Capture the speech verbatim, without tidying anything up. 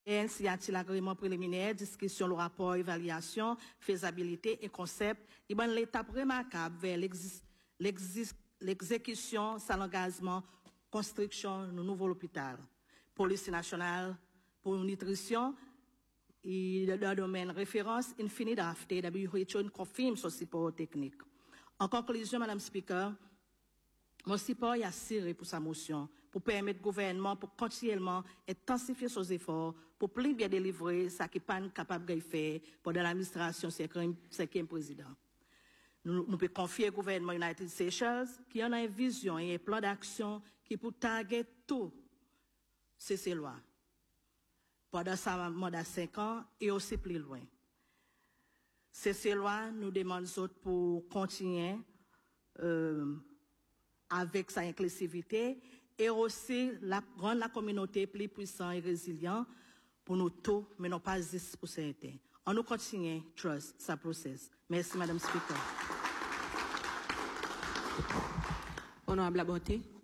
Et ainsi y a-t-il agrément préliminaire, discussion, le rapport, évaluation, faisabilité et concept. Il y a une étape remarquable vers l'exécution, sans l'engagement, construction de nouveau hôpital. Police nationale pour nutrition, et dans le domaine référence, infini d'after, W H O confirme son support technique. En conclusion, Madame Speaker, mon support est assuré pour sa motion, pour permettre au gouvernement pour continuellement intensifier ses efforts, pour plus bien délivrer ce qui n'est pas capable de faire pendant l'administration cinquième président. Nous, nous pouvons confier au gouvernement United Seychelles qui en a une vision et un plan d'action qui peut target tout ces lois pendant sa mandat cinq ans et aussi plus loin. Ces lois nous demandent pour continuer euh, avec sa inclusivité et aussi la, rendre la communauté plus puissante et résiliente pour nous tous, mais non pas juste pour certains. On nous continue, trust, sa process. Merci, Madame Speaker. Honorable Labonté.